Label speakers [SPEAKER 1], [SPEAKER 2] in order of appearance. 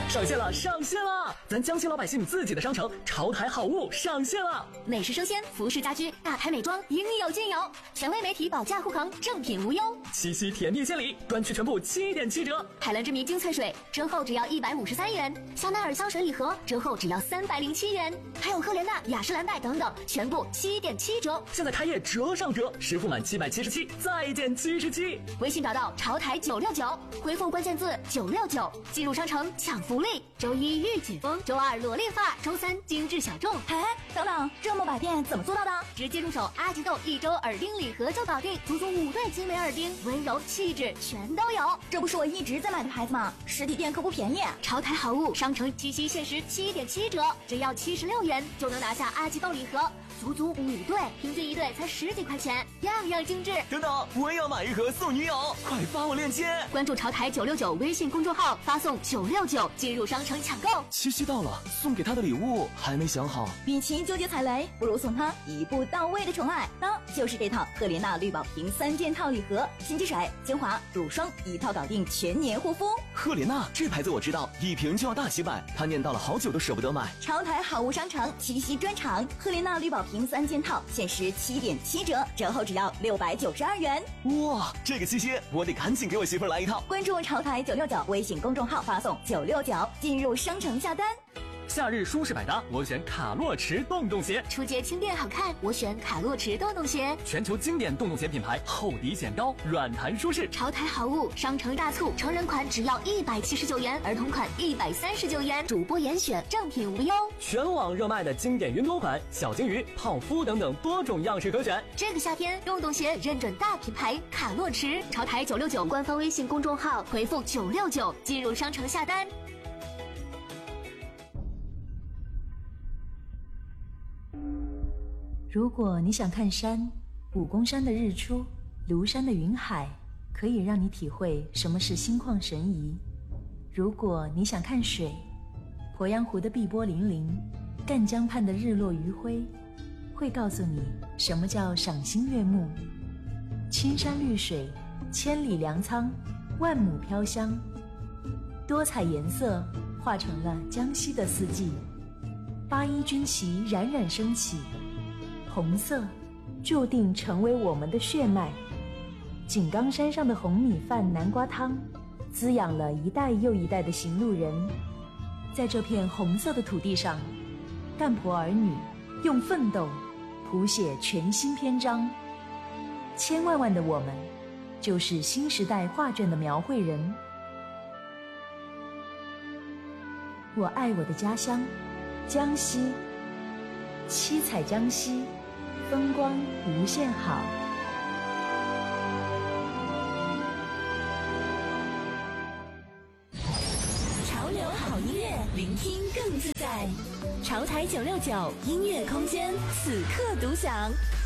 [SPEAKER 1] 上线了，上线了！咱江西老百姓自己的商城潮台好物上线了，
[SPEAKER 2] 美食生鲜、服饰家居、大牌美妆应有尽有，权威媒体保价护航，正品无忧。
[SPEAKER 1] 七夕甜蜜献礼，专区全部7.7折。
[SPEAKER 2] 海蓝之谜精粹水折后只要153元，香奈儿香水礼盒折后只要307元，还有赫莲娜、雅诗兰黛等等，全部7.7折。
[SPEAKER 1] 现在开业折上折，实付满777再减77。
[SPEAKER 2] 微信找到潮台969，回复关键字969，进入商城抢福利。周一御姐风，周二萝莉发，周三精致小众。
[SPEAKER 3] 哎，等等，这么百变怎么做到的？
[SPEAKER 2] 直接入手阿吉豆1周耳钉礼盒就搞定，足足5对精美耳钉，温柔气质全都有。
[SPEAKER 3] 这不是我一直在买的牌子吗？实体店可不便宜。
[SPEAKER 2] 潮台好物商城七夕限时7.7折，只要76元就能拿下阿吉豆礼盒，足足5对，平均1对才10几块钱，样样精致。
[SPEAKER 4] 等等，我也要买一盒送女友，快发我链接！
[SPEAKER 2] 关注潮台969微信公众号，发送969进入商城抢购。
[SPEAKER 4] 七夕到了，送给他的礼物还没想好，
[SPEAKER 3] 与其纠结踩雷，不如送他一步到位的宠爱，那就是这套赫莲娜绿宝瓶3件套礼盒，新机水、精华、乳霜一套搞定全年护肤。
[SPEAKER 4] 赫莲娜这牌子我知道，一瓶就要大几百，他念叨了好久都舍不得买。
[SPEAKER 3] 潮台好物商城七夕专场，赫莲娜绿宝瓶3件套限时7.7折，折后只要692元。
[SPEAKER 4] 哇，这个七夕我得赶紧给我媳妇来一套。
[SPEAKER 3] 关注潮台969微信公众号，发送969进入商城下单。
[SPEAKER 1] 夏日舒适百搭，我选卡洛驰洞洞鞋。
[SPEAKER 2] 初阶轻便好看，我选卡洛驰洞洞鞋。
[SPEAKER 1] 全球经典洞洞鞋品牌，厚底显高，软弹舒适。
[SPEAKER 2] 潮台好物商城大促，成人款只要179元，儿童款139元，主播严选，正品无忧。
[SPEAKER 1] 全网热卖的经典云朵款，小金鱼、泡芙等等多种样式可选。
[SPEAKER 2] 这个夏天，洞洞鞋认准大品牌卡洛驰。潮台969官方微信公众号回复969进入商城下单。
[SPEAKER 5] 如果你想看山，武功山的日出，庐山的云海，可以让你体会什么是心旷神怡。如果你想看水，鄱阳湖的碧波粼粼，赣江畔的日落余晖，会告诉你什么叫赏心悦目。青山绿水，千里粮仓，万亩飘香，多彩颜色化成了江西的四季。八一军旗冉冉升起，红色注定成为我们的血脉。井冈山上的红米饭南瓜汤，滋养了一代又一代的行路人。在这片红色的土地上，干婆儿女用奋斗谱写全新篇章。千万万的我们，就是新时代画卷的描绘人。我爱我的家乡江西，七彩江西，风光无限好。
[SPEAKER 6] 潮流好音乐，聆听更自在。潮台969音乐空间，此刻独享。